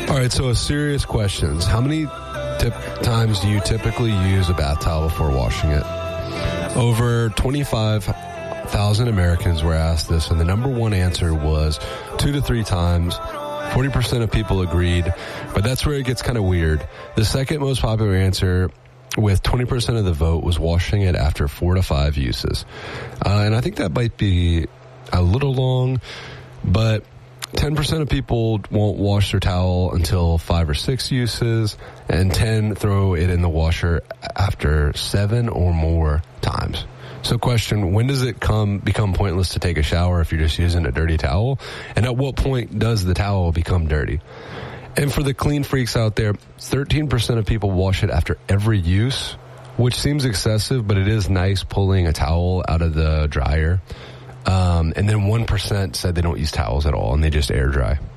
All right, so serious questions. How many times do you typically use a bath towel before washing it? Over 25,000 Americans were asked this, and the number one answer was 2 to 3 times. 40% of people agreed, but that's where it gets kind of weird. The second most popular answer, with 20% of the vote, was washing it after 4 to 5 uses. And I think that might be a little long, but 10% of people won't wash their towel until 5 or 6 uses, and 10 throw it in the washer after 7 or more times. So question, when does it become pointless to take a shower if you're just using a dirty towel? And at what point does the towel become dirty? And for the clean freaks out there, 13% of people wash it after every use, which seems excessive, but it is nice pulling a towel out of the dryer. And then 1% said they don't use towels at all and they just air dry.